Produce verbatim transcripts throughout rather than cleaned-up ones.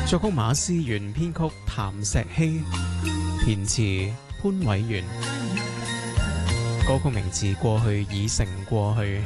作曲馬思源，編曲譚石希，填詞潘偉源。歌曲名字《過去已成過去》。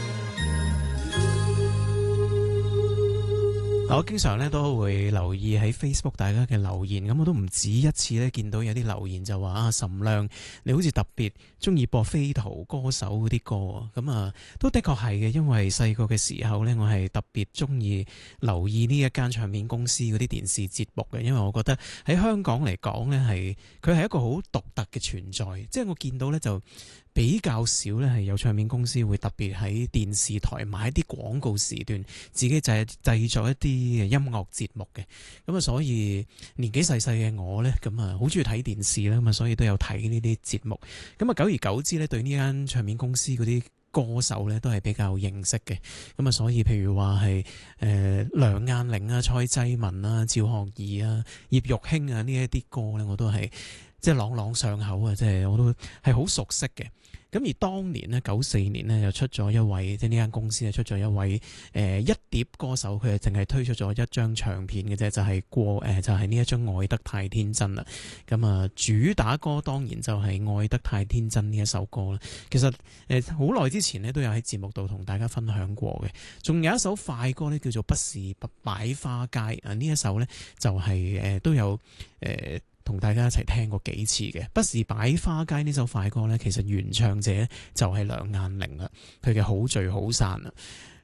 我經常咧都會留意喺 Facebook 大家嘅留言，咁我都唔止一次咧見到有啲留言就話啊，岑亮你好似特別中意播飛圖歌手嗰啲歌啊，咁啊都的確係嘅，因為細個嘅時候咧，我係特別中意留意呢一間唱片公司嗰啲電視節目嘅，因為我覺得喺香港嚟講咧係佢係一個好獨特嘅存在，即係我見到咧就比較少咧係有唱片公司會特別喺電視台買啲廣告時段，自己就係製作一啲音樂節目嘅，咁啊所以年紀細細嘅我呢，咁啊好中意睇電視啦，咁啊所以都有睇呢啲節目，咁啊久而久之呢，對呢間唱片公司嗰啲歌手呢都係比較認識嘅，咁啊所以譬如話係誒梁雁玲啊、蔡濟文啊、趙學而啊、葉玉卿啊呢一啲歌呢，我都係即係朗朗上口啊，即係我都係好熟悉嘅。咁而當年呢，九四年呢，又出咗一位，即係呢間公司出咗一位誒、呃、一碟歌手，佢係淨係推出咗一張唱片嘅啫，就係、是、過誒、呃、就係、是、呢一張《愛得太天真》啦。咁啊，主打歌當然就係《愛得太天真》呢一首歌啦。其實誒好耐之前呢，都有喺節目度同大家分享過嘅。仲有一首快歌呢，叫做《不是擺花街》啊，呢一首呢，就係、是、誒、呃、都有誒。呃同大家一齊聽過幾次嘅，不是擺花街呢首快歌呢，其實原唱者就係梁雁玲啦，佢嘅好聚好散啊。